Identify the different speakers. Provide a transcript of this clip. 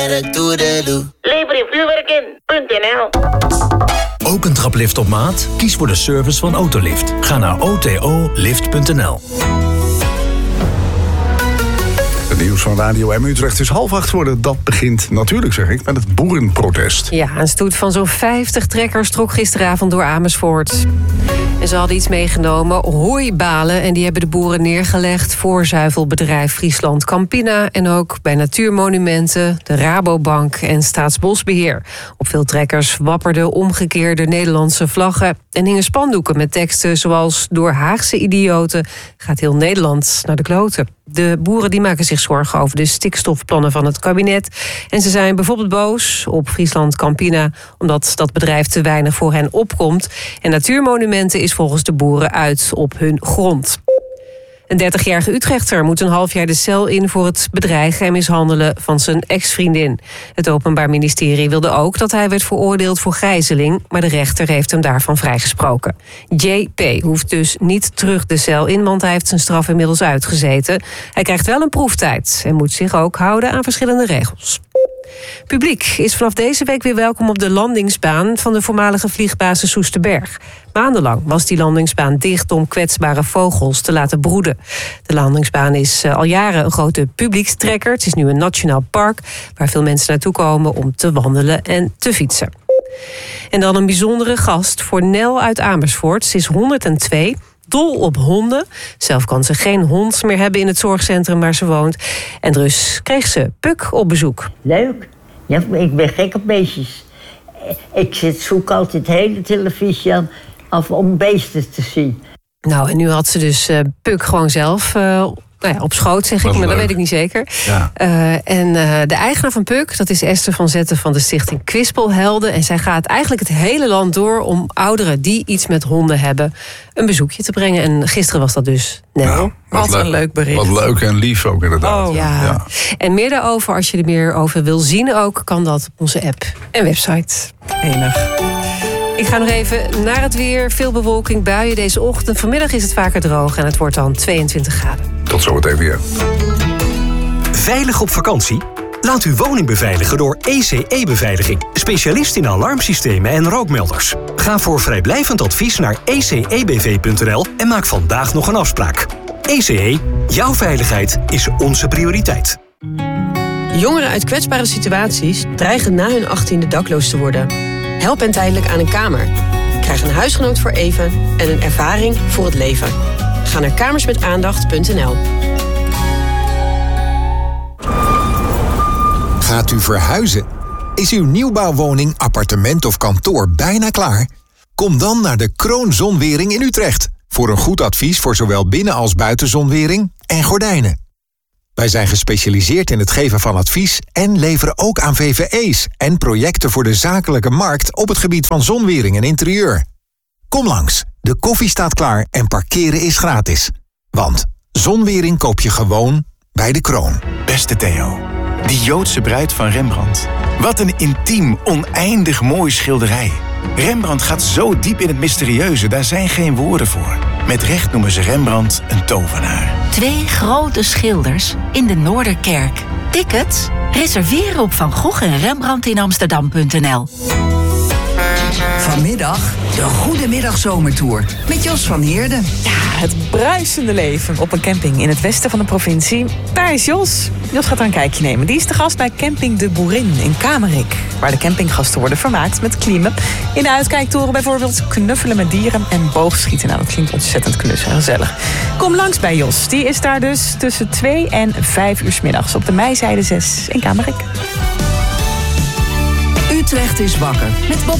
Speaker 1: Levervuurwerken.nl.
Speaker 2: Ook een traplift op maat? Kies voor de service van Autolift. Ga naar otolift.nl.
Speaker 3: Het nieuws van Radio M Utrecht is 7:30 geworden. Dat begint natuurlijk, zeg ik, met het boerenprotest.
Speaker 4: Ja, een stoet van zo'n 50 trekkers trok gisteravond door Amersfoort. En ze hadden iets meegenomen, hooibalen. En die hebben de boeren neergelegd voor zuivelbedrijf Friesland Campina. En ook bij natuurmonumenten, de Rabobank en Staatsbosbeheer. Op veel trekkers wapperden omgekeerde Nederlandse vlaggen. En hingen spandoeken met teksten zoals: door Haagse idioten gaat heel Nederland naar de kloten. De boeren die maken zich zorgen over de stikstofplannen van het kabinet. En ze zijn bijvoorbeeld boos op Friesland Campina, omdat dat bedrijf te weinig voor hen opkomt. En natuurmonumenten is volgens de boeren uit op hun grond. Een 30-jarige Utrechter moet een half jaar de cel in voor het bedreigen en mishandelen van zijn ex-vriendin. Het Openbaar Ministerie wilde ook dat hij werd veroordeeld voor gijzeling, maar de rechter heeft hem daarvan vrijgesproken. JP hoeft dus niet terug de cel in, want hij heeft zijn straf inmiddels uitgezeten. Hij krijgt wel een proeftijd en moet zich ook houden aan verschillende regels. Publiek is vanaf deze week weer welkom op de landingsbaan van de voormalige vliegbasis Soesterberg. Maandenlang was die landingsbaan dicht om kwetsbare vogels te laten broeden. De landingsbaan is al jaren een grote publiekstrekker. Het is nu een nationaal park waar veel mensen naartoe komen om te wandelen en te fietsen. En dan een bijzondere gast voor Nel uit Amersfoort. Ze is 102. Dol op honden. Zelf kan ze geen hond meer hebben in het zorgcentrum waar ze woont. En dus kreeg ze Puk op bezoek.
Speaker 5: Leuk. Ja, ik ben gek op beestjes. Ik zoek altijd de hele televisie aan om beesten te zien.
Speaker 4: Nou, en nu had ze dus Puk gewoon zelf op schoot, zeg ik, maar dat weet ik niet zeker. Ja. De eigenaar van Puk, dat is Esther van Zetten van de stichting Kwispelhelden. En zij gaat eigenlijk het hele land door om ouderen die iets met honden hebben een bezoekje te brengen. En gisteren was dat dus Nel.
Speaker 3: Nou,
Speaker 4: wat een leuk bericht.
Speaker 3: Wat leuk en lief ook inderdaad.
Speaker 4: Oh, ja. En meer daarover, als je er meer over wil zien ook, kan dat op onze app en website. Enig. Ik ga nog even naar het weer. Veel bewolking, buien deze ochtend. Vanmiddag is het vaker droog en het wordt dan 22 graden.
Speaker 3: Tot zometeen weer.
Speaker 2: Veilig op vakantie? Laat uw woning beveiligen door ECE-beveiliging. Specialist in alarmsystemen en rookmelders. Ga voor vrijblijvend advies naar ecebv.nl en maak vandaag nog een afspraak. ECE, jouw veiligheid is onze prioriteit.
Speaker 6: Jongeren uit kwetsbare situaties dreigen na hun 18e dakloos te worden. Help hen tijdelijk aan een kamer. Krijg een huisgenoot voor even en een ervaring voor het leven. Ga naar kamersmetaandacht.nl.
Speaker 7: Gaat u verhuizen? Is uw nieuwbouwwoning, appartement of kantoor bijna klaar? Kom dan naar de Kroon Zonwering in Utrecht. Voor een goed advies voor zowel binnen- als buitenzonwering en gordijnen. Wij zijn gespecialiseerd in het geven van advies en leveren ook aan VVE's en projecten voor de zakelijke markt op het gebied van zonwering en interieur. Kom langs, de koffie staat klaar en parkeren is gratis. Want zonwering koop je gewoon bij de Kroon.
Speaker 8: Beste Theo, die Joodse bruid van Rembrandt. Wat een intiem, oneindig mooi schilderij. Rembrandt gaat zo diep in het mysterieuze, daar zijn geen woorden voor. Met recht noemen ze Rembrandt een tovenaar.
Speaker 9: 2 grote schilders in de Noorderkerk. Tickets? Reserveren op Van Gogh en Rembrandt in Amsterdam.nl.
Speaker 10: Vanmiddag de Goedemiddag Zomertour met Jos van Heerden.
Speaker 11: Ja, het bruisende leven op een camping in het westen van de provincie. Daar is Jos. Jos gaat er een kijkje nemen. Die is de gast bij Camping de Boerin in Kamerik, waar de campinggasten worden vermaakt met klimmen. In de uitkijktoren bijvoorbeeld knuffelen met dieren en boogschieten. Nou, dat klinkt ontzettend knus en gezellig. Kom langs bij Jos. Die is daar dus tussen 2 en 5 uur 's middags op de Meizijde 6 in Kamerik.
Speaker 10: Utrecht is wakker met Bob